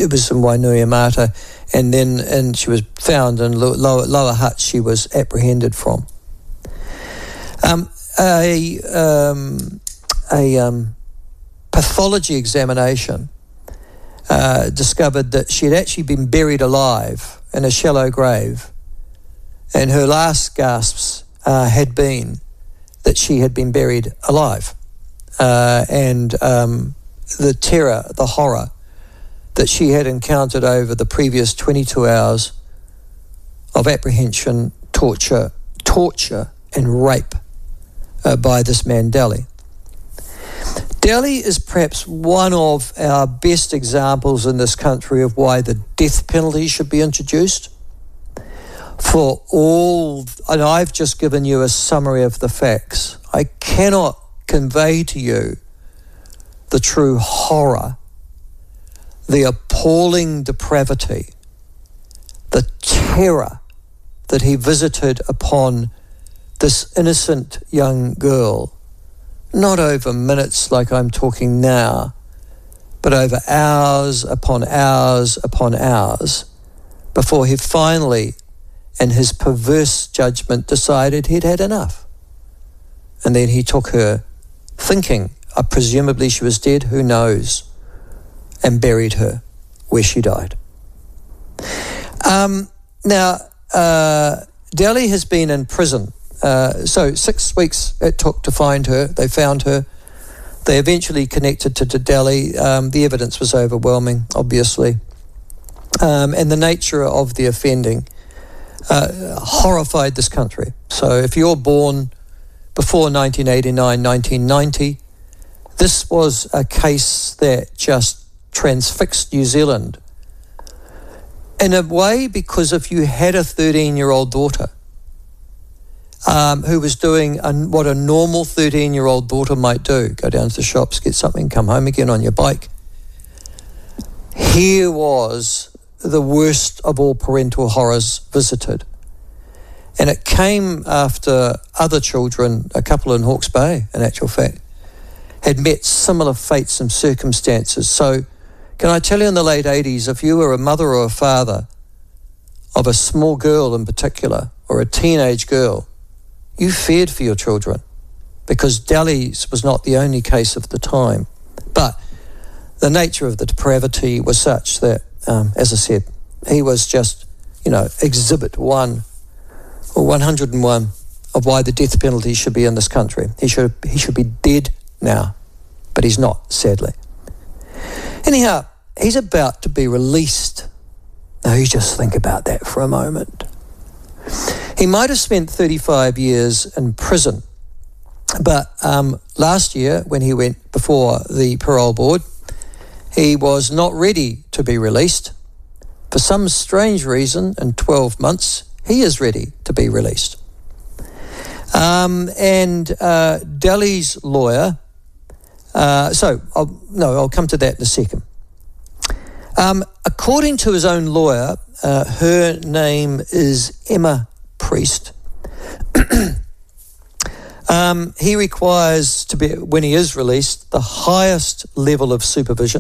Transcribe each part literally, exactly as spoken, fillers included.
it was in Wainuiomata, and then and she was found in Lower, Lower Hutt. She was apprehended from. Um, a um, a um, pathology examination uh, discovered that she had actually been buried alive in a shallow grave, and her last gasps uh, had been that she had been buried alive, uh, and um, the terror, the horror that she had encountered over the previous twenty-two hours of apprehension, torture, torture and rape uh, by this man, Delhi. Delhi is perhaps one of our best examples in this country of why the death penalty should be introduced. For all, and I've just given you a summary of the facts. I cannot convey to you the true horror, the appalling depravity, the terror that he visited upon this innocent young girl, not over minutes like I'm talking now, but over hours upon hours upon hours, before he finally, in his perverse judgment, decided he'd had enough. And then he took her, thinking, uh, presumably she was dead, who knows, and buried her where she died. Um, now, uh, Delhi has been in prison. Uh, so six weeks it took to find her. They found her. They eventually connected to, to Delhi. Um, the evidence was overwhelming, obviously. Um, and the nature of the offending uh, horrified this country. So if you're born before nineteen eighty-nine, nineteen ninety, this was a case that just transfixed New Zealand in a way, because if you had a thirteen-year-old daughter um, who was doing a, what a normal thirteen-year-old daughter might do, go down to the shops, get something, come home again on your bike, here was the worst of all parental horrors visited. And it came after other children, a couple in Hawke's Bay, in actual fact, had met similar fates and circumstances. So can I tell you, in the late eighties, if you were a mother or a father of a small girl in particular, or a teenage girl, you feared for your children, because Delhi's was not the only case of the time. But the nature of the depravity was such that, um, as I said, he was just, you know, exhibit one, or one hundred and one, of why the death penalty should be in this country. He should, he should be dead now, but he's not, sadly. Anyhow, he's about to be released. Now, you just think about that for a moment. He might have spent thirty-five years in prison, but um, last year, when he went before the parole board, he was not ready to be released. For some strange reason, in twelve months, he is ready to be released. Um, and uh, Delhi's lawyer, uh, so, I'll, no, I'll come to that in a second. Um, according to his own lawyer, uh, her name is Emma Priest. um, he requires to be, when he is released, the highest level of supervision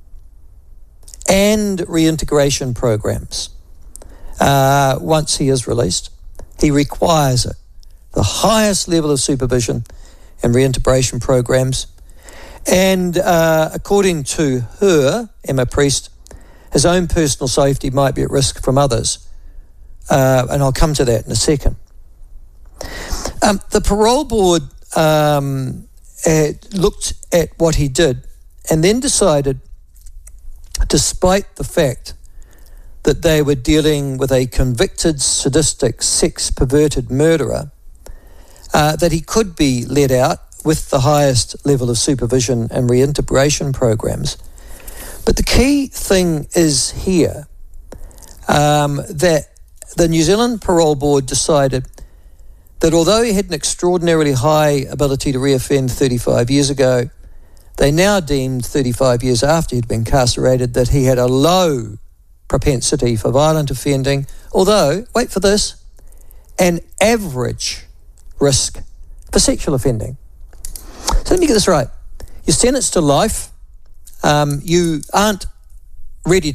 and reintegration programs. Uh, once he is released, he requires it. The highest level of supervision and reintegration programs. And uh, according to her, Emma Priest, his own personal safety might be at risk from others. Uh, and I'll come to that in a second. Um, the parole board um, uh, looked at what he did and then decided, despite the fact that they were dealing with a convicted, sadistic, sex-perverted murderer, uh, that he could be let out with the highest level of supervision and reintegration programs. But the key thing is here um, that the New Zealand Parole Board decided that although he had an extraordinarily high ability to reoffend thirty-five years ago, they now deemed thirty-five years after he'd been incarcerated that he had a low propensity for violent offending, although, wait for this, an average risk for sexual offending. So let me get this right. You're sentenced to life. Um, you aren't ready to